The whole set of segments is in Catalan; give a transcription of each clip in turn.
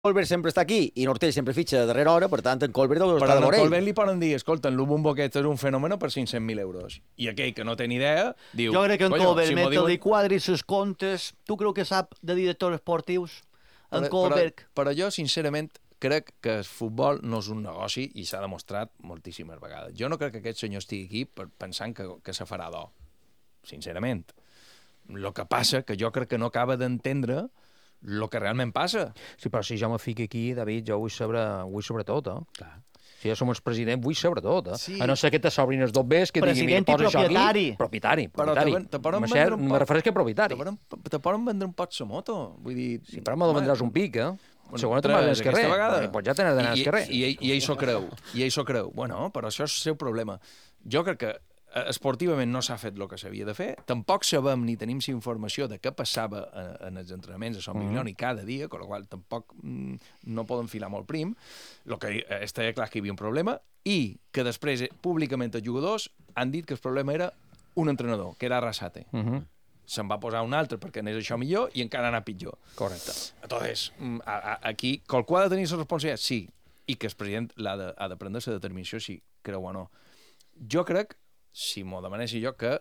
Colbert sempre està aquí i Nortell sempre fitxa a darrera hora, per tant, en Colbert deu estar de Però a vorell. Colbert li poden dir, escolta, en Lubumbo aquest és un fenomen per 500.000 euros. I aquell que no té ni idea, diu... Jo crec que en Colbert, si m'ho mentre diuen... li quadri ses comptes, tu creu que sap de directors esportius? En Colbert... Però jo, sincerament, crec que el futbol no és un negoci i s'ha demostrat moltíssimes vegades. Jo no crec que aquest senyor estigui aquí pensant que se farà d'or, sincerament. El que passa que jo crec que no acaba d'entendre el que realment passa. Sí, però si jo me fico aquí, David, jo vull saber tot, Clar. Si jo som el president, vull saber tot, Sí. A no ser que te s'obrin els dos bes que diguin, mira, posa això aquí... Propietari. Però te poden vendre un Me refereix que propietari. Te poden vendre un pot la moto. Vull dir... Sí, però me la vendràs un pic, Segurament te'n vas al carrer. Pues ja t'has d'anar al carrer. I ell s'ho creu. I ell s'ho creu. Bueno, però això és el seu problema. Jo crec que esportivament no s'ha fet el que s'havia de fer. Tampoc sabem ni tenim informació de què passava en els entrenaments a Sant Milioni cada dia, amb la qual tampoc no poden filar molt prim. El que està clar que hi havia un problema i que després públicament els jugadors han dit que el problema era un entrenador, que era Arrasate. Se'n va posar un altre perquè anés això millor i encara anar pitjor. Correcte. Entonces, aquí, qualcú ha de tenir la responsabilitat? Sí. I que el president ha de prendre la determinació si creu o no. Jo crec, si m'ho demanessi jo, que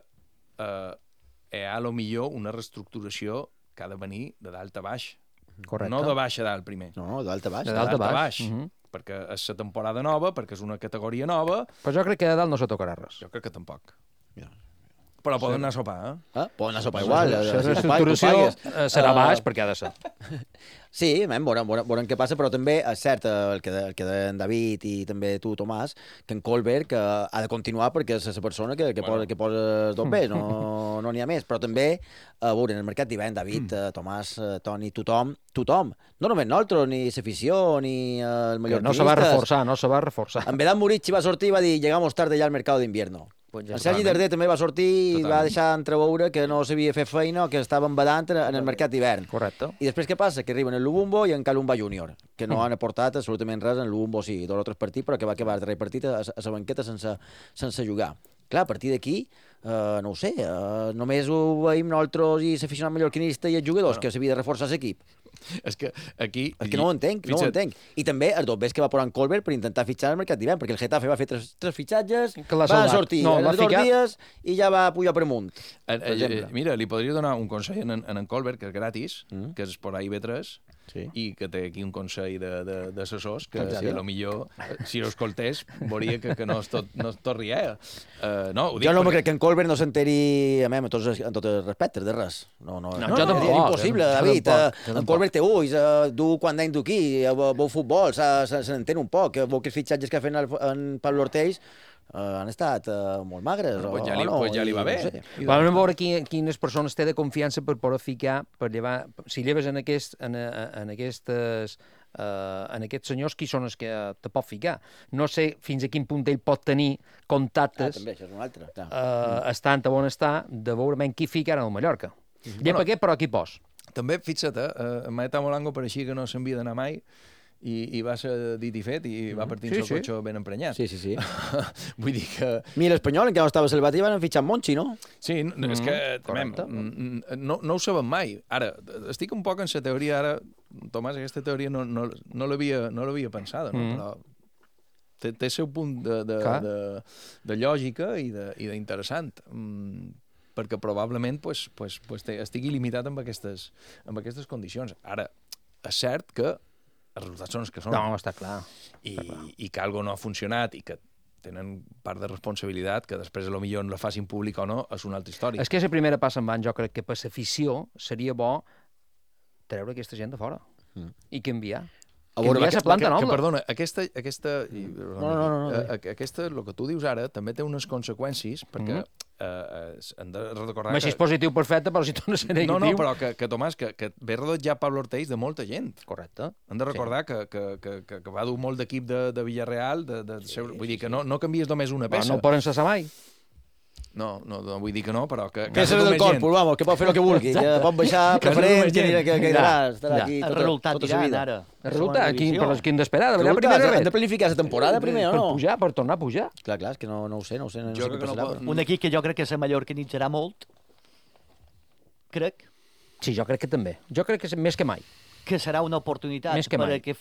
hi ha millor una reestructuració que ha de venir de dalt a baix. Correcte. No de baix a dalt primer. No, de dalt a baix. De dalt a baix. Perquè és la temporada nova, perquè és una categoria nova. Però jo crec que de dalt no se tocarà res. Jo crec que tampoc. Però poden anar a sopar, Poden anar a sopar igual. La reestructuració serà baix perquè ha de ser. Sí, veurem què passa, però també és cert el que deien David i també tu, Tomàs, que en Colbert que ha de continuar perquè és la persona que posa dos bes, no n'hi ha més. Però també, a veure, en el mercat d'hivern, David, Tomàs, Toni, tothom, no només nosaltres, ni l'afició, ni el mallorquinistes... No se va reforçar. En Vedat Murici va sortir i va dir llegamos tarde ya al mercado d'invierno. En Sergi Darder també va sortir i va deixar entreveure que no sabia fer feina o que estava embadant en el mercat d'hivern. Correcte. I després què passa? Que arriben el Lubumbo i en Calumba Júnior, que no han aportat absolutament res en Lubumbo, sí, 2 o 3 partits, però que va acabar el darrer partit a la banqueta sense jugar. Clar, a partir d'aquí, no ho sé, només ho veiem nosaltres i l'aficionat mallorquinista i els jugadors, que s'havia de reforçar l'equip. És que aquí... És que no ho entenc. I també els dos bes que va posar en Colbert per intentar fitxar al mercat d'hivern, perquè el Getafe va fer tres fitxatges, va sortir en 2 dies i ja va pujar per amunt. Mira, li podria donar un consell en Colbert, que és gratis, que és por ahí B3, i que té aquí un consell d'assessors, que si a lo millor, si ho escoltés, veuria que no és tot rier. Jo no crec que en Colbert no s'enteri, amb tot el respecte, de res. No, jo tampoc. És impossible, David. En Colbert té ulls, du quan d'any du aquí, veu futbol, se n'entén un poc, veu que els fitxatges que ha fet en Pablo Ortells han estat molt magres. Pues ja li va bé. Vam veure quines persones té de confiança per poder ficar, per llevar... Si lleves en aquests senyors, qui són els que te pot ficar? No sé fins a quin punt ell pot tenir contactes, també, això és un altre. estant on està, de veure qui fica ara al Mallorca. Llepa aquest, però aquí pos. També, fixa't, Maeta Molango pareixia que no s'havia d'anar mai, i va ser dit i fet, i va partir el cotxe ben emprenyat. Sí. Vull dir que... Mira, l'Espanyol, encara no estava salvat, i van fitxar Monchi, no? Sí, és que no ho sabem mai. Ara, estic un poc en la teoria, ara, Tomàs, aquesta teoria no l'havia pensada, no? Però té el seu punt de lògica i d'interessant, perquè probablement estigui limitat amb aquestes condicions. Ara, és cert que els resultats són els que són. No, està clar. I que algo no ha funcionat i que tenen part de responsabilitat, que després potser la facin pública o no, és una altra història. És que la primera passa en van, jo crec que per l'afició seria bo treure aquesta gent de fora i canviar. Canviar la planta nova. Perdona, aquesta, el que tu dius ara, també té unes conseqüències, perquè hem de recordar si és positiu, perfecte, però si tu no sé negatiu... No, però que Tomàs, que ve rodejat Pablo Ortells de molta gent. Correcte. Hem de recordar que va dur molt d'equip de Villarreal, vull dir que no canvies només una peça. Però no ho poden cessar mai. No vull dir que no, però que... Que és del corpus, vamos, que pot fer el que vulgui, que pot baixar preferents, que estarà aquí tota la vida. El resultat, però és que hem d'esperar, de veritat, primera red. Hem de planificar la temporada primer, o no? Per pujar, per tornar a pujar. Clar, és que no ho sé, no sé què passarà. Un equip que jo crec que se mallorquinitzarà molt, crec. Sí, jo crec que també. Jo crec que més que mai. que serà una oportunitat Més que per mai. a que